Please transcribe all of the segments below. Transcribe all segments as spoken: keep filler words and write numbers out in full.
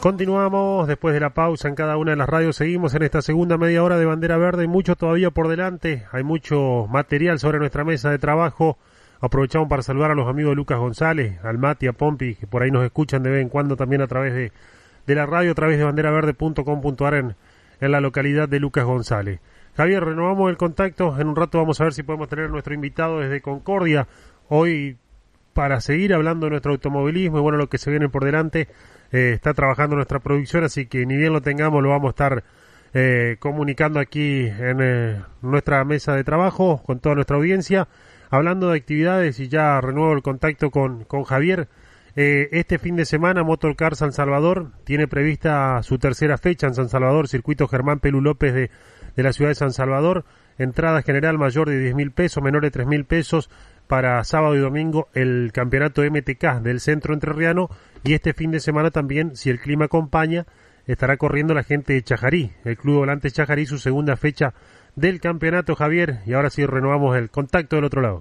Continuamos después de la pausa en cada una de las radios. Seguimos en esta segunda media hora de Bandera Verde. Hay mucho todavía por delante. Hay mucho material sobre nuestra mesa de trabajo. Aprovechamos para saludar a los amigos de Lucas González, al Mati, a Pompi, que por ahí nos escuchan de vez en cuando también a través de, de la radio, a través de bandera verde punto com punto a r en, en la localidad de Lucas González. Javier, renovamos el contacto. En un rato vamos a ver si podemos tener a nuestro invitado desde Concordia hoy para seguir hablando de nuestro automovilismo y bueno, lo que se viene por delante. Eh, está trabajando nuestra producción, así que ni bien lo tengamos lo vamos a estar eh, comunicando aquí en eh, nuestra mesa de trabajo con toda nuestra audiencia, hablando de actividades. Y ya renuevo el contacto con, con Javier. Eh, este fin de semana Motorcar San Salvador tiene prevista su tercera fecha en San Salvador, circuito Germán Pelú López de, de la ciudad de San Salvador. Entrada general mayor de diez mil pesos, menor de tres mil pesos. Para sábado y domingo el campeonato M T K del centro entrerriano, y este fin de semana también, si el clima acompaña, estará corriendo la gente de Chajarí, el Club Volantes Chajarí, su segunda fecha del campeonato, Javier. Y ahora sí renovamos el contacto del otro lado.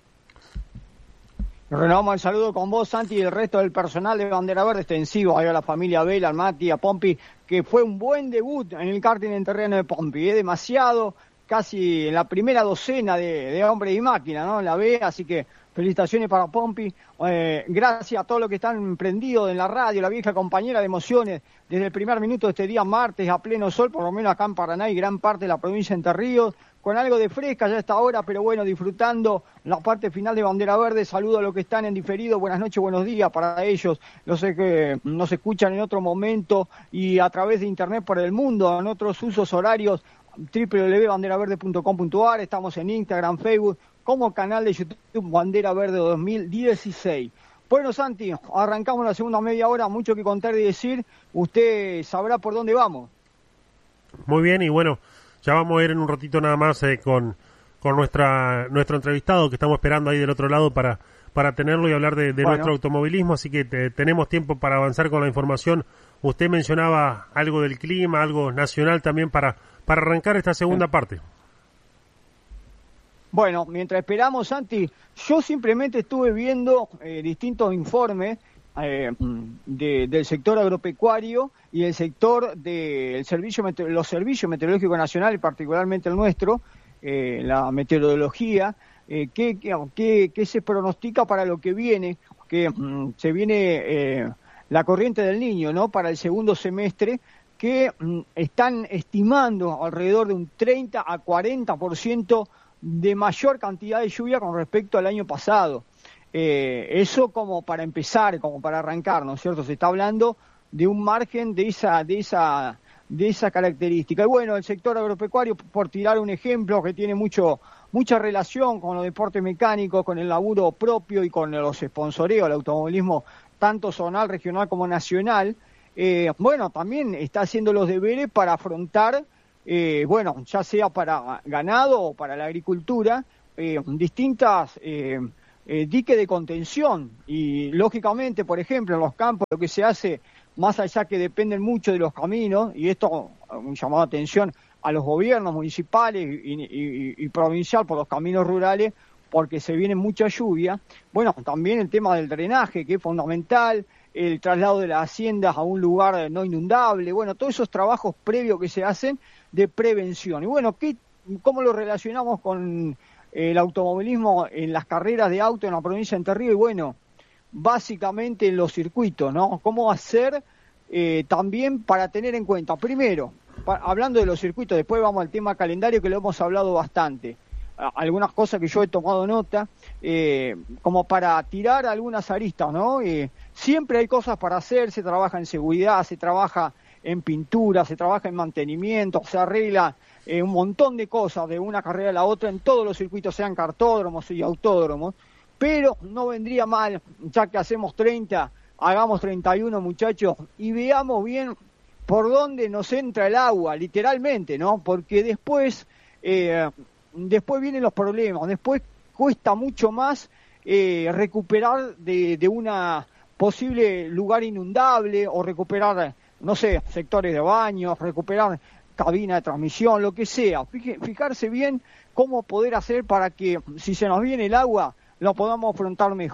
Renovamos el saludo con vos, Santi, y el resto del personal de Bandera Verde extensivo, ahí a la familia Vela, al Mati, a Pompi, que fue un buen debut en el karting en terreno de Pompi, es demasiado, casi en la primera docena de, de hombre y máquina, ¿no? En la B, así que felicitaciones para Pompi, eh, gracias a todos los que están emprendidos en la radio, la vieja compañera de emociones, desde el primer minuto de este día martes a pleno sol, por lo menos acá en Paraná y gran parte de la provincia de Entre Ríos, con algo de fresca ya a esta hora, pero bueno, disfrutando la parte final de Bandera Verde. Saludo a los que están en diferido, buenas noches, buenos días para ellos, los que nos escuchan en otro momento y a través de internet por el mundo, en otros usos horarios, doble u doble u doble u punto bandera verde punto com punto a r, estamos en Instagram, Facebook, como canal de YouTube Bandera Verde dos mil dieciséis. Bueno, Santi, arrancamos la segunda media hora, mucho que contar y decir, usted sabrá por dónde vamos. Muy bien, y bueno, ya vamos a ir en un ratito nada más eh, con, con nuestra nuestro entrevistado que estamos esperando ahí del otro lado para, para tenerlo y hablar de, de bueno. nuestro automovilismo, así que te, tenemos tiempo para avanzar con la información. Usted mencionaba algo del clima, algo nacional también para, para arrancar esta segunda parte. Bueno, mientras esperamos, Santi, yo simplemente estuve viendo eh, distintos informes eh, de, del sector agropecuario y el sector de el servicio los servicios meteorológicos nacionales, particularmente el nuestro, eh, la meteorología, eh, que, que, que se pronostica para lo que viene, que mm, se viene eh, la corriente del Niño, ¿no? Para el segundo semestre, que mm, están estimando alrededor de un treinta a cuarenta por ciento de mayor cantidad de lluvia con respecto al año pasado. Eh, eso como para empezar, como para arrancar, ¿no es cierto? Se está hablando de un margen de esa, de esa, de esa característica. Y bueno, el sector agropecuario, por tirar un ejemplo que tiene mucho, mucha relación con los deportes mecánicos, con el laburo propio y con los sponsoreos, el automovilismo tanto zonal, regional como nacional, eh, bueno, también está haciendo los deberes para afrontar Eh, bueno, ya sea para ganado o para la agricultura, eh, distintas eh, eh, diques de contención. Y lógicamente, por ejemplo, en los campos lo que se hace, más allá que dependen mucho de los caminos, y esto un llamado de atención a los gobiernos municipales y, y, y provincial por los caminos rurales, porque se viene mucha lluvia. Bueno, también el tema del drenaje, que es fundamental, el traslado de las haciendas a un lugar no inundable, bueno, todos esos trabajos previos que se hacen de prevención. Y bueno, ¿qué, ¿cómo lo relacionamos con el automovilismo en las carreras de auto en la provincia de Entre Ríos? Y bueno, básicamente en los circuitos, ¿no? ¿Cómo hacer eh, también para tener en cuenta? Primero, pa, hablando de los circuitos, después vamos al tema calendario que lo hemos hablado bastante. Algunas cosas que yo he tomado nota, eh, como para tirar algunas aristas, ¿no? Eh, siempre hay cosas para hacer, se trabaja en seguridad, se trabaja en pintura, se trabaja en mantenimiento, se arregla eh, un montón de cosas de una carrera a la otra en todos los circuitos, sean cartódromos y autódromos, pero no vendría mal, ya que hacemos treinta, hagamos treinta y uno, muchachos, y veamos bien por dónde nos entra el agua, literalmente, ¿no? Porque después... Eh, Después vienen los problemas, después cuesta mucho más eh, recuperar de, de una posible lugar inundable o recuperar, no sé, sectores de baños, recuperar cabina de transmisión, lo que sea. Fije, fijarse bien cómo poder hacer para que si se nos viene el agua lo podamos afrontar mejor.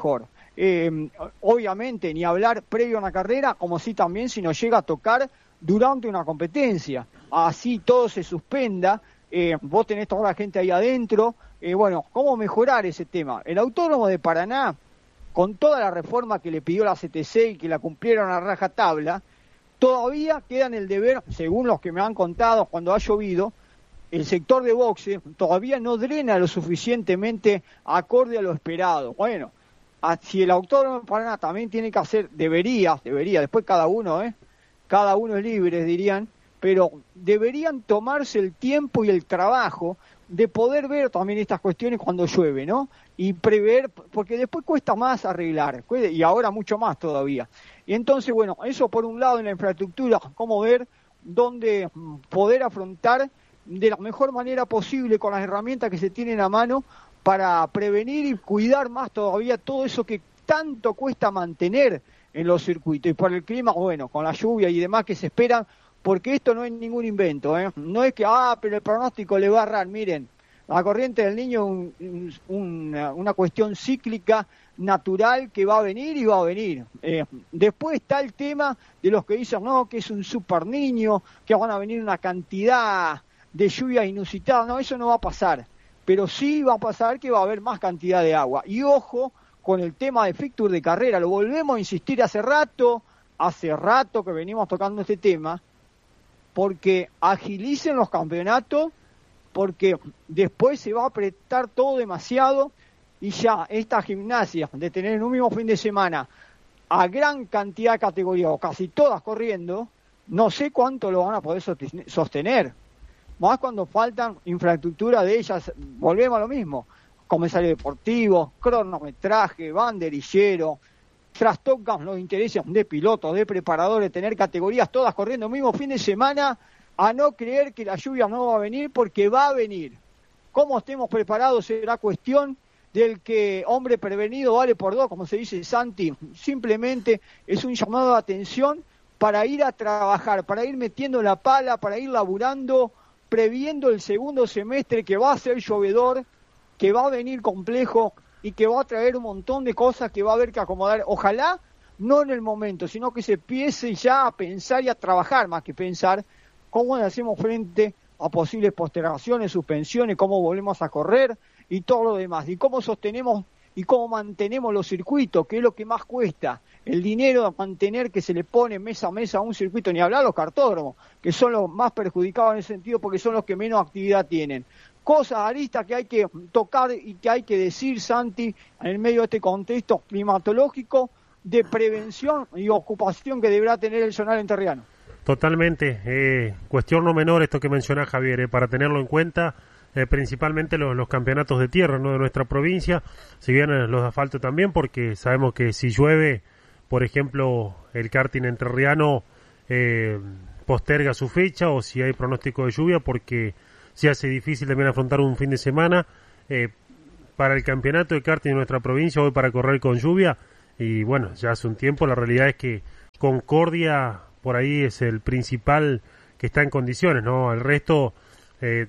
eh, obviamente ni hablar previo a una carrera, como si también si nos llega a tocar durante una competencia, así todo se suspenda, eh, vos tenés toda la gente ahí adentro, eh, bueno, ¿cómo mejorar ese tema? El Autódromo de Paraná, con toda la reforma que le pidió la C T C y que la cumplieron a rajatabla, todavía queda en el deber, según los que me han contado cuando ha llovido, el sector de boxe todavía no drena lo suficientemente acorde a lo esperado. Bueno, si el Autódromo de Paraná también tiene que hacer, debería, debería, después cada uno, ¿eh? Cada uno es libre, dirían, pero deberían tomarse el tiempo y el trabajo de poder ver también estas cuestiones cuando llueve, ¿no? Y prever, porque después cuesta más arreglar, y ahora mucho más todavía. Y entonces, bueno, eso por un lado en la infraestructura, cómo ver dónde poder afrontar de la mejor manera posible con las herramientas que se tienen a mano para prevenir y cuidar más todavía todo eso que tanto cuesta mantener en los circuitos. Y por el clima, bueno, con la lluvia y demás que se esperan, porque esto no es ningún invento, ¿eh? No es que, ah, pero el pronóstico le va a errar. Miren, la corriente del Niño es un, un, una cuestión cíclica natural que va a venir y va a venir. Eh, después está el tema de los que dicen, no, que es un super niño, que van a venir una cantidad de lluvia inusitada. No, eso no va a pasar. Pero sí va a pasar que va a haber más cantidad de agua. Y ojo con el tema de fixture de carrera. Lo volvemos a insistir hace rato, hace rato que venimos tocando este tema, porque agilicen los campeonatos, porque después se va a apretar todo demasiado y ya esta gimnasia de tener en un mismo fin de semana a gran cantidad de categorías, o casi todas corriendo, no sé cuánto lo van a poder sostener. Más cuando faltan infraestructura de ellas, volvemos a lo mismo, comisario deportivo, cronometraje, banderillero, trastocan los intereses de pilotos, de preparadores, tener categorías todas corriendo el mismo fin de semana, a no creer que la lluvia no va a venir, porque va a venir. Cómo estemos preparados será cuestión del que hombre prevenido vale por dos, como se dice Santi. Simplemente es un llamado de atención para ir a trabajar, para ir metiendo la pala, para ir laburando, previendo el segundo semestre que va a ser llovedor, que va a venir complejo y que va a traer un montón de cosas que va a haber que acomodar. Ojalá no en el momento, sino que se empiece ya a pensar y a trabajar, más que pensar cómo le hacemos frente a posibles postergaciones, suspensiones, cómo volvemos a correr y todo lo demás, y cómo sostenemos y cómo mantenemos los circuitos, que es lo que más cuesta, el dinero de mantener que se le pone mesa a mesa a un circuito, ni hablar los cartódromos, que son los más perjudicados en ese sentido porque son los que menos actividad tienen. Cosas, aristas que hay que tocar y que hay que decir, Santi, en el medio de este contexto climatológico de prevención y ocupación que deberá tener el zonal enterriano. Totalmente, eh, cuestión no menor esto que menciona Javier, eh, para tenerlo en cuenta, eh, principalmente los, los campeonatos de tierra, ¿no?, de nuestra provincia, si bien eh, los de asfalto también, porque sabemos que si llueve, por ejemplo, el karting entrerriano eh, posterga su fecha, o si hay pronóstico de lluvia, porque se hace difícil también afrontar un fin de semana eh, para el campeonato de karting de nuestra provincia, hoy para correr con lluvia, y bueno, ya hace un tiempo, la realidad es que Concordia por ahí es el principal que está en condiciones, ¿no? El resto eh,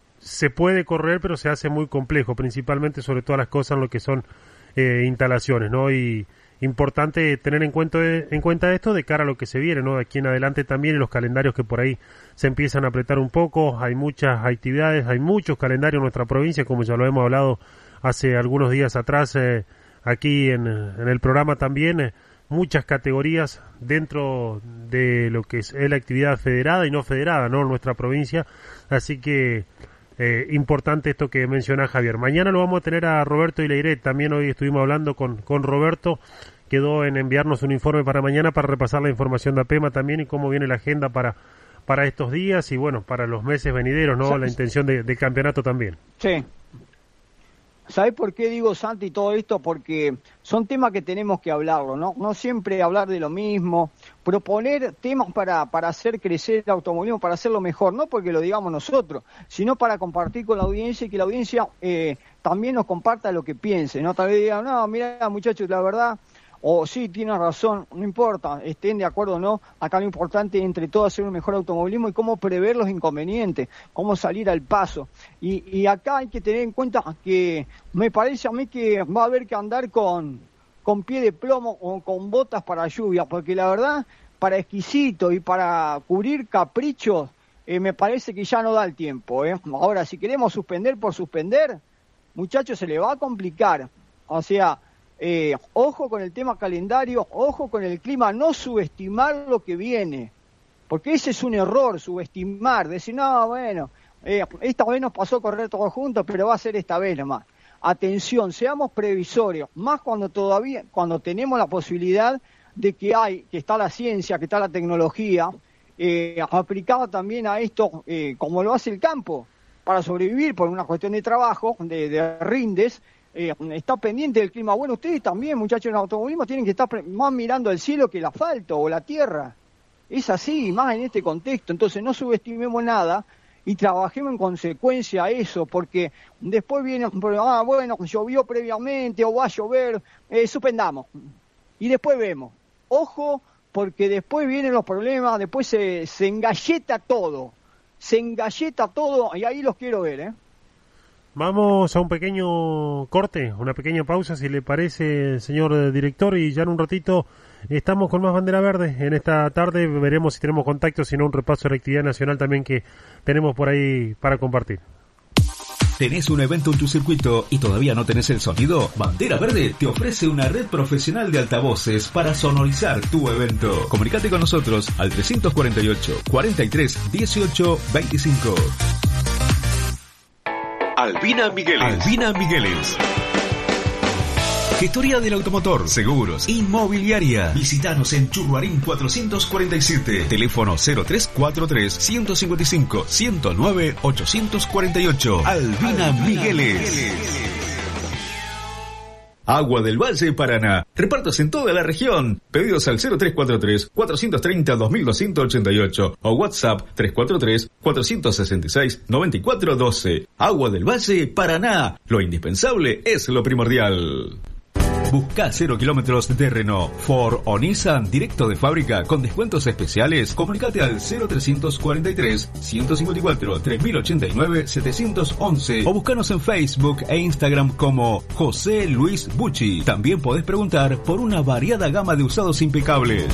se puede correr, pero se hace muy complejo, principalmente sobre todas las cosas en lo que son eh, instalaciones, ¿no? Y importante tener en cuenta, en cuenta esto de cara a lo que se viene, ¿no? De aquí en adelante también, en los calendarios que por ahí se empiezan a apretar un poco, hay muchas actividades, hay muchos calendarios en nuestra provincia, como ya lo hemos hablado hace algunos días atrás, eh, aquí en, en el programa también, eh, muchas categorías dentro de lo que es la actividad federada y no federada, ¿no?, en nuestra provincia, así que eh, importante esto que menciona Javier. Mañana lo vamos a tener a Roberto Ileiret, también hoy estuvimos hablando con, con Roberto, quedó en enviarnos un informe para mañana para repasar la información de APEMA también y cómo viene la agenda para, para estos días y bueno, para los meses venideros, ¿no?, la intención de, del campeonato también. Sí. ¿Sabés por qué digo, Santi, todo esto? Porque son temas que tenemos que hablarlo, ¿no? No siempre hablar de lo mismo, proponer temas para, para hacer crecer el automovilismo, para hacerlo mejor, no porque lo digamos nosotros, sino para compartir con la audiencia y que la audiencia eh, también nos comparta lo que piense, ¿no? Tal vez digan, no, mira, muchachos, la verdad, o sí, tienen razón, no importa, estén de acuerdo o no, acá lo importante es entre todos hacer un mejor automovilismo y cómo prever los inconvenientes, cómo salir al paso. Y, y acá hay que tener en cuenta que me parece a mí que va a haber que andar con, con pie de plomo o con botas para lluvia, porque la verdad, para exquisito y para cubrir caprichos, eh, me parece que ya no da el tiempo. ¿eh? Ahora, si queremos suspender por suspender, muchachos, se le va a complicar. O sea, eh, ojo con el tema calendario, ojo con el clima, no subestimar lo que viene, porque ese es un error, subestimar, decir, no, bueno, eh, esta vez nos pasó a correr todos juntos, pero va a ser esta vez nomás. Atención, seamos previsorios, más cuando todavía, cuando tenemos la posibilidad de que hay, que está la ciencia, que está la tecnología, eh, aplicada también a esto, eh, como lo hace el campo, para sobrevivir por una cuestión de trabajo, de, de rindes, eh, está pendiente del clima. Bueno, ustedes también, muchachos, en el automovilismo tienen que estar más mirando el cielo que el asfalto o la tierra. Es así, más en este contexto. Entonces no subestimemos nada y trabajemos en consecuencia a eso, porque después viene, ah, bueno, llovió previamente o va a llover, eh, suspendamos. Y después vemos. Ojo, porque después vienen los problemas, después se, se engalleta todo. Se engalleta todo y ahí los quiero ver, ¿eh? Vamos a un pequeño corte, una pequeña pausa, si le parece, señor director, y ya en un ratito estamos con más Bandera Verde. En esta tarde veremos si tenemos contacto, si no un repaso de la actividad nacional también que tenemos por ahí para compartir. ¿Tenés un evento en tu circuito y todavía no tenés el sonido? Bandera Verde te ofrece una red profesional de altavoces para sonorizar tu evento. Comunicate con nosotros al trescientos cuarenta y ocho, cuarenta y tres, dieciocho, veinticinco. Albina Migueles. Albina Migueles. Gestoría del automotor, seguros, inmobiliaria. Visítanos en Churruarín cuatrocientos cuarenta y siete. Teléfono cero tres cuatro tres, ciento cincuenta y cinco, ciento nueve, ochocientos cuarenta y ocho. Albina Migueles. Agua del Valle Paraná. Repartos en toda la región. Pedidos al cero tres cuatro tres, cuatrocientos treinta, dos mil doscientos ochenta y ocho o WhatsApp tres cuatro tres, cuatrocientos sesenta y seis, noventa y cuatro doce. Agua del Valle Paraná. Lo indispensable es lo primordial. Busca cero kilómetros de Renault, Ford o Nissan directo de fábrica con descuentos especiales. Comunicate al cero trescientos cuarenta y tres, ciento cincuenta y cuatro, tres mil ochenta y nueve, setecientos once o búscanos en Facebook e Instagram como José Luis Bucci. También podés preguntar por una variada gama de usados impecables.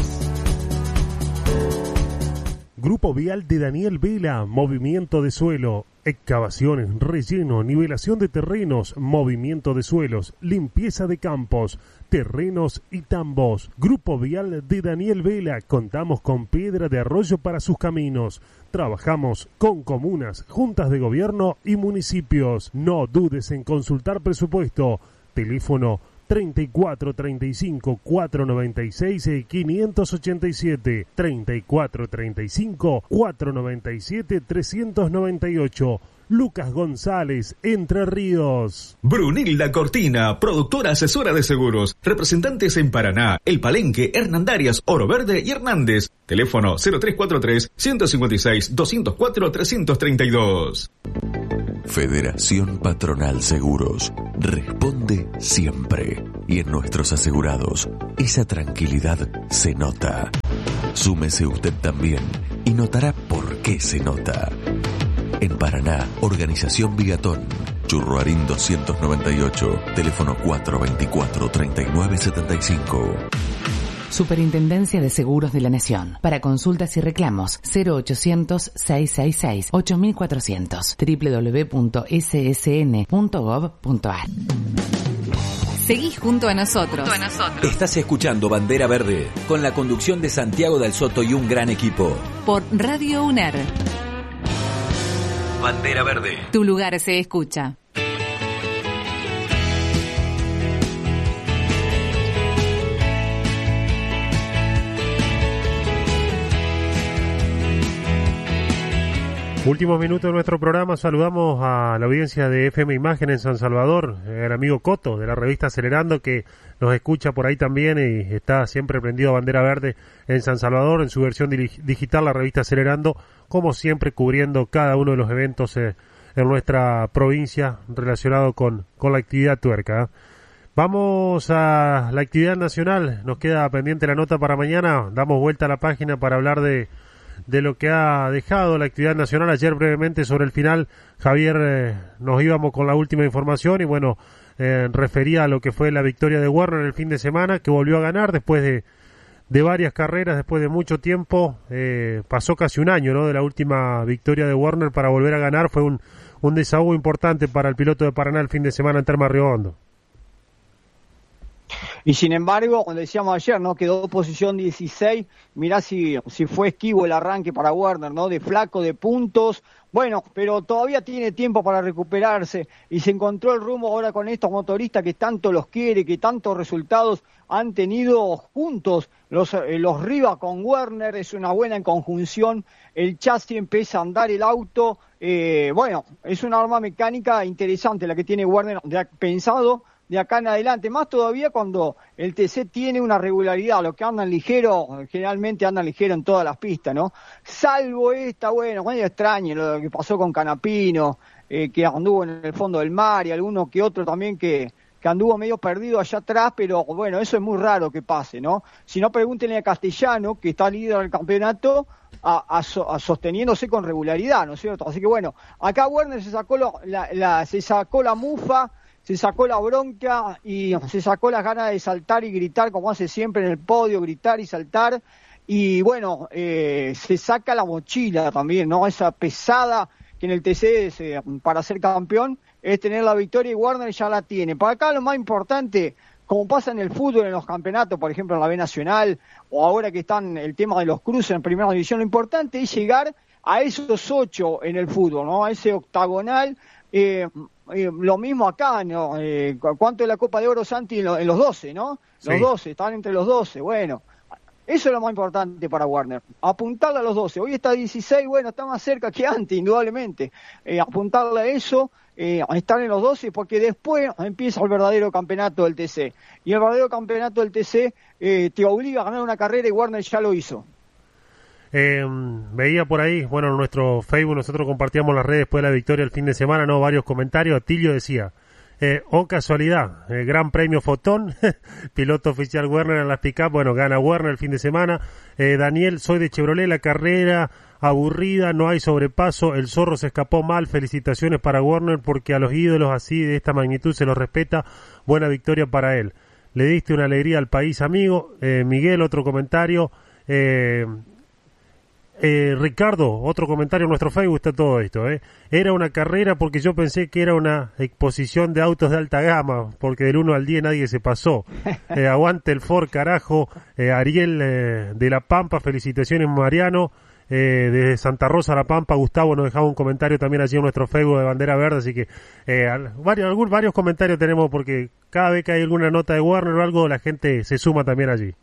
Grupo Vial de Daniel Vela, movimiento de suelo, excavaciones, relleno, nivelación de terrenos, movimiento de suelos, limpieza de campos, terrenos y tambos. Grupo Vial de Daniel Vela, contamos con piedra de arroyo para sus caminos. Trabajamos con comunas, juntas de gobierno y municipios. No dudes en consultar presupuesto. Teléfono treinta y cuatro, treinta y cinco, cuatrocientos noventa y seis, quinientos ochenta y siete, treinta y cuatro, treinta y cinco, cuatrocientos noventa y siete, trescientos noventa y ocho. Lucas González, Entre Ríos. Brunilda Cortina, productora asesora de seguros. Representantes en Paraná, El Palenque, Hernandarias, Oro Verde y Hernández. Teléfono cero tres cuatro tres, ciento cincuenta y seis, doscientos cuatro, trescientos treinta y dos. Federación Patronal Seguros. Responde siempre. Y en nuestros asegurados, esa tranquilidad se nota. Súmese usted también y notará por qué se nota. En Paraná, Organización Bigatón, Churruarín doscientos noventa y ocho, teléfono cuatro veinticuatro, treinta y nueve setenta y cinco. Superintendencia de Seguros de la Nación. Para consultas y reclamos, cero ochocientos, seiscientos sesenta y seis, ocho mil cuatrocientos, doble u doble u doble u punto ese ese ene punto gov punto a r. Seguís junto a nosotros. Junto a nosotros. Estás escuchando Bandera Verde, con la conducción de Santiago del Soto y un gran equipo. Por Radio U N E R. Bandera Verde. Tu lugar se escucha. Últimos minutos de nuestro programa, saludamos a la audiencia de F M Imagen en San Salvador, el amigo Coto de la revista Acelerando, que nos escucha por ahí también y está siempre prendido a Bandera Verde en San Salvador, en su versión digital, la revista Acelerando, como siempre cubriendo cada uno de los eventos eh, en nuestra provincia relacionado con, con la actividad tuerca. Vamos a la actividad nacional, nos queda pendiente la nota para mañana, damos vuelta a la página para hablar de de lo que ha dejado la actividad nacional. Ayer brevemente sobre el final, Javier, eh, nos íbamos con la última información y bueno, eh, refería a lo que fue la victoria de Werner el fin de semana, que volvió a ganar después de, de varias carreras, después de mucho tiempo. Eh, pasó casi un año, ¿no?, de la última victoria de Werner para volver a ganar. Fue un, un desahogo importante para el piloto de Paraná el fin de semana en Termas Río Hondo. Y sin embargo, como decíamos ayer, ¿no?, quedó posición dieciséis. Mirá si, si fue esquivo el arranque para Werner, ¿no?, de flaco, de puntos. Bueno, pero todavía tiene tiempo para recuperarse y se encontró el rumbo ahora con estos motoristas que tanto los quiere, que tantos resultados han tenido juntos. Los, eh, los Riva con Werner es una buena conjunción. El chasis empieza a andar, el auto. Eh, bueno, es una arma mecánica interesante la que tiene Werner, ya pensado de acá en adelante, más todavía cuando el T C tiene una regularidad. Los que andan ligero, generalmente andan ligero en todas las pistas, ¿no? Salvo esta, bueno, medio extraño lo que pasó con Canapino, eh, que anduvo en el fondo del mar, y alguno que otro también que, que anduvo medio perdido allá atrás, pero bueno, eso es muy raro que pase, ¿no? Si no, pregúntenle a Castellano, que está líder del campeonato, a, a, so, a sosteniéndose con regularidad, ¿no es cierto? Así que bueno, acá Werner se sacó, lo, la, la, se sacó la mufa, se sacó la bronca y se sacó las ganas de saltar y gritar, como hace siempre en el podio, gritar y saltar. Y bueno, eh, se saca la mochila también, ¿no? Esa pesada que en el T C es, eh, para ser campeón es tener la victoria, y Werner ya la tiene. Para acá lo más importante, como pasa en el fútbol, en los campeonatos, por ejemplo en la B Nacional, o ahora que están el tema de los cruces en primera división, lo importante es llegar a esos ocho en el fútbol, ¿no? A ese octagonal. Eh, eh, lo mismo acá, ¿no? Eh, ¿Cuánto es la Copa de Oro, Santi? En, lo, en los doce, ¿no? Los sí. doce, están entre los doce, bueno. Eso es lo más importante para Werner, apuntarle a los doce. Hoy está dieciséis, bueno, está más cerca que antes, indudablemente. Eh, apuntarle a eso, eh, a estar en los doce, porque después empieza el verdadero campeonato del T C. Y el verdadero campeonato del T C eh, te obliga a ganar una carrera, y Werner ya lo hizo. Eh, veía por ahí, bueno, en nuestro Facebook nosotros compartíamos las redes después de la victoria el fin de semana, no, varios comentarios. Atilio decía, eh, oh casualidad, eh, Gran Premio Fotón, piloto oficial Werner en las pick-up, bueno, gana Werner el fin de semana. eh, Daniel, soy de Chevrolet, la carrera aburrida, no hay sobrepaso, el zorro se escapó mal, felicitaciones para Werner porque a los ídolos así de esta magnitud se los respeta, buena victoria para él, le diste una alegría al país, amigo. eh, Miguel, otro comentario. eh, Eh, Ricardo, otro comentario en nuestro Facebook, está todo esto, ¿eh? Era una carrera porque yo pensé que era una exposición de autos de alta gama, porque del uno al diez nadie se pasó. Eh, aguante el Ford, carajo. Eh, Ariel eh, de La Pampa, felicitaciones Mariano. Eh, desde Santa Rosa, La Pampa, Gustavo nos dejaba un comentario también allí en nuestro Facebook de Bandera Verde, así que eh, varios, algún, varios comentarios tenemos, porque cada vez que hay alguna nota de Werner o algo, la gente se suma también allí.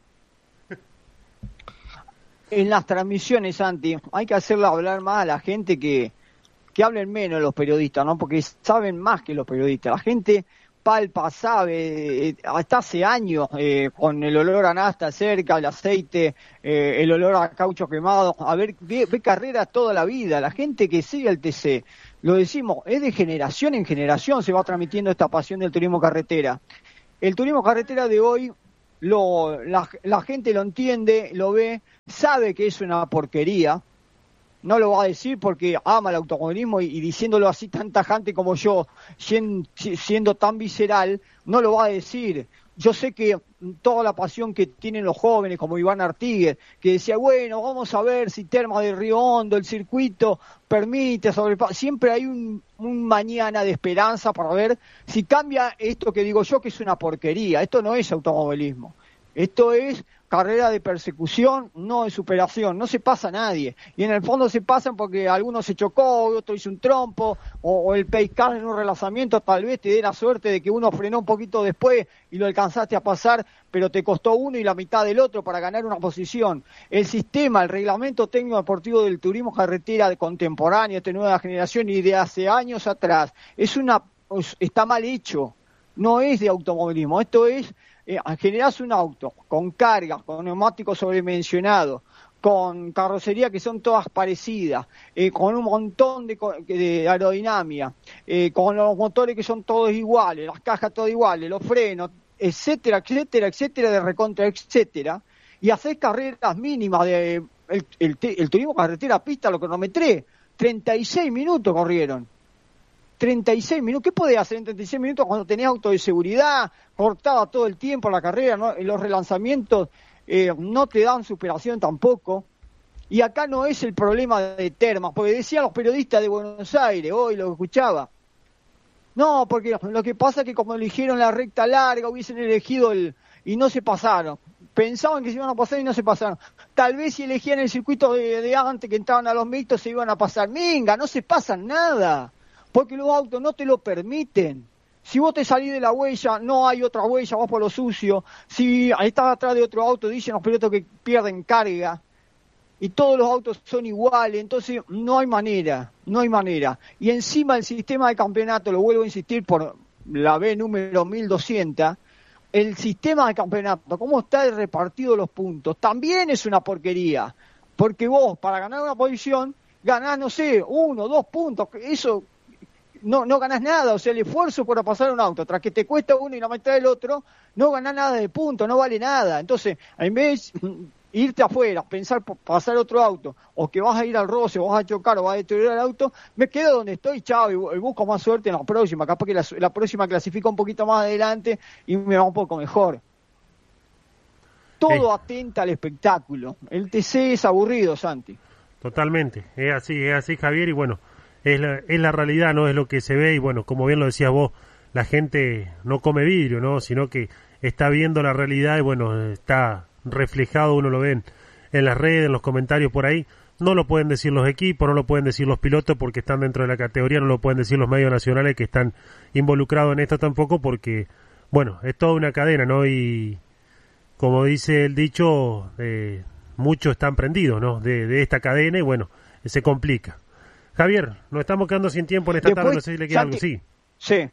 En las transmisiones, Santi, hay que hacerle hablar más a la gente, que, que hablen menos los periodistas, ¿no? Porque saben más que los periodistas. La gente palpa, sabe, hasta hace años, eh, con el olor a nafta cerca, el aceite, eh, el olor a caucho quemado. A ver, ve, ve carreras toda la vida. La gente que sigue el T C, lo decimos, es de generación en generación se va transmitiendo esta pasión del turismo carretera. El turismo carretera de hoy, Lo, la, la gente lo entiende, lo ve, sabe que es una porquería, no lo va a decir porque ama el automovilismo, y, y diciéndolo así tan tajante como yo, siendo, siendo tan visceral, no lo va a decir. Yo sé que toda la pasión que tienen los jóvenes, como Iván Artigues, que decía, bueno, vamos a ver si Termas de Río Hondo, el circuito permite sobrepasar. Siempre hay un, un mañana de esperanza para ver si cambia esto que digo yo, que es una porquería. Esto no es automovilismo. Esto es carrera de persecución, no de superación. No se pasa a nadie. Y en el fondo se pasan porque alguno se chocó, otro hizo un trompo, o, o el pace car en un relanzamiento tal vez te dé la suerte de que uno frenó un poquito después y lo alcanzaste a pasar, pero te costó uno y la mitad del otro para ganar una posición. El sistema, el reglamento técnico deportivo del turismo carretera de contemporáneo, de nueva generación y de hace años atrás, es una está mal hecho. No es de automovilismo. Esto es Eh, generás un auto con cargas, con neumáticos sobredimensionados, con carrocería que son todas parecidas, eh, con un montón de, de aerodinámica, eh, con los motores que son todos iguales, las cajas todas iguales, los frenos, etcétera, etcétera, etcétera, de recontra, etcétera, y hacés carreras mínimas de el, el, el turismo carretera pista, lo cronometré, treinta y seis minutos corrieron. treinta y seis minutos. ¿Qué podés hacer en treinta y seis minutos cuando tenés auto de seguridad, cortada todo el tiempo la carrera, ¿no? Los relanzamientos eh, no te dan superación tampoco? Y acá no es el problema de Termas, porque decían los periodistas de Buenos Aires, hoy lo escuchaba. No, porque lo que pasa es que como eligieron la recta larga, hubiesen elegido el... y no se pasaron. Pensaban que se iban a pasar y no se pasaron. Tal vez si elegían el circuito de, de antes, que entraban a los mixtos, se iban a pasar. Minga, no se pasa nada, porque los autos no te lo permiten. Si vos te salís de la huella, no hay otra huella, vas por lo sucio. Si estás atrás de otro auto, dicen los pilotos que pierden carga. Y todos los autos son iguales, entonces no hay manera, no hay manera. Y encima el sistema de campeonato, lo vuelvo a insistir por la B número mil doscientos, el sistema de campeonato, cómo está repartido los puntos, también es una porquería. Porque vos, para ganar una posición, ganás, no sé, uno, dos puntos, eso no, no ganás nada. O sea, el esfuerzo por pasar un auto, tras que te cuesta uno y la mitad del otro, no ganás nada de puntos, no vale nada. Entonces, en vez... irte afuera, pensar por pasar otro auto, o que vas a ir al roce, o vas a chocar, o vas a deteriorar el auto, me quedo donde estoy, chao, y, y busco más suerte en la próxima, capaz que la, la próxima clasifica un poquito más adelante y me va un poco mejor. Todo eh. atenta al espectáculo. El T C es aburrido, Santi. Totalmente, es así, es así, Javier, y bueno, es la, es la realidad, no es lo que se ve, y bueno, como bien lo decías vos, la gente no come vidrio, ¿no? Sino que está viendo la realidad y bueno, está reflejado, uno lo ve en, en las redes, en los comentarios por ahí. No lo pueden decir los equipos, no lo pueden decir los pilotos porque están dentro de la categoría, no lo pueden decir los medios nacionales que están involucrados en esto tampoco, porque bueno, es toda una cadena, ¿no? Y como dice el dicho, eh, muchos están prendidos, ¿no? De, de esta cadena y bueno, se complica. Javier, nos estamos quedando sin tiempo en esta después, tarde, no sé si le queda Santi, algo, sí. Sí.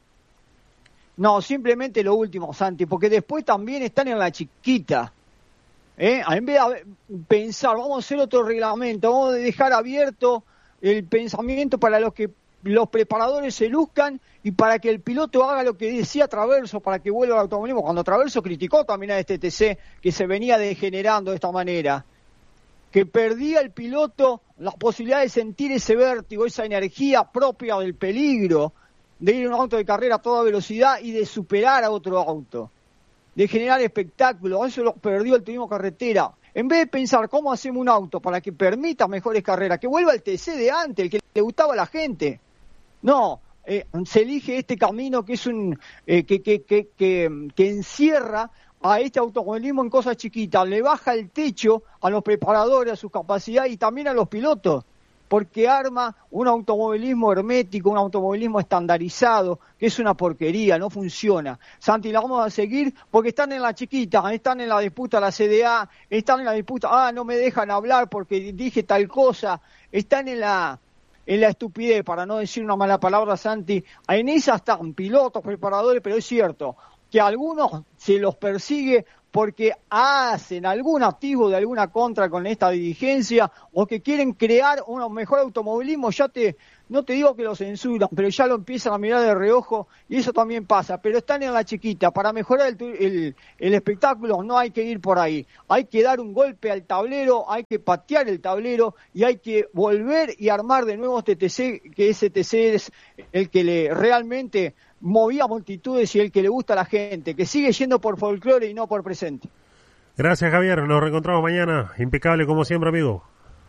No, simplemente lo último, Santi, porque después también están en la chiquita. ¿Eh? En vez de pensar, vamos a hacer otro reglamento, vamos a dejar abierto el pensamiento para los que los preparadores se luzcan y para que el piloto haga lo que decía Traverso, para que vuelva al automovilismo. Cuando Traverso criticó también a este T C que se venía degenerando de esta manera, que perdía el piloto la posibilidad de sentir ese vértigo, esa energía propia del peligro, de ir en un auto de carrera a toda velocidad y de superar a otro auto, de generar espectáculo. Eso lo perdió el turismo carretera. En vez de pensar cómo hacemos un auto para que permita mejores carreras, que vuelva el T C de antes, el que le gustaba a la gente. No, eh, se elige este camino que es un eh, que, que, que, que, que encierra a este automovilismo en cosas chiquitas, le baja el techo a los preparadores, a sus capacidades y también a los pilotos, porque arma un automovilismo hermético, un automovilismo estandarizado, que es una porquería, no funciona. Santi, la vamos a seguir porque están en la chiquita, están en la disputa la C D A, están en la disputa, ah, no me dejan hablar porque dije tal cosa, están en la en la estupidez, para no decir una mala palabra, Santi. En esa están pilotos, preparadores, pero es cierto que a algunos se los persigue porque hacen algún activo de alguna contra con esta dirigencia o que quieren crear un mejor automovilismo. Ya te, no te digo que lo censuran, pero ya lo empiezan a mirar de reojo y eso también pasa. Pero están en la chiquita. Para mejorar el, el, el espectáculo no hay que ir por ahí. Hay que dar un golpe al tablero, hay que patear el tablero y hay que volver y armar de nuevo este T C, que ese T C es el que le realmente movía multitudes y el que le gusta a la gente, que sigue yendo por folclore y no por presente. Gracias, Javier, nos reencontramos mañana, impecable como siempre, amigo.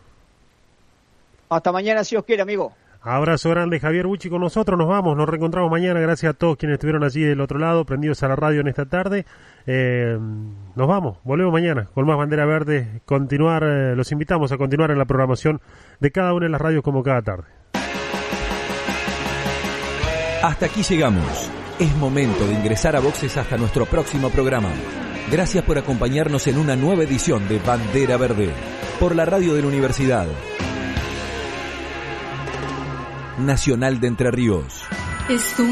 Hasta mañana, si os quiere, amigo. Abrazo grande, Javier Bucci con nosotros, nos vamos, nos reencontramos mañana, gracias a todos quienes estuvieron allí del otro lado, prendidos a la radio en esta tarde. Eh, nos vamos, volvemos mañana con más Bandera Verde, continuar, eh, los invitamos a continuar en la programación de cada una de las radios como cada tarde. Hasta aquí llegamos. Es momento de ingresar a boxes hasta nuestro próximo programa. Gracias por acompañarnos en una nueva edición de Bandera Verde por la radio de la Universidad Nacional de Entre Ríos. Es un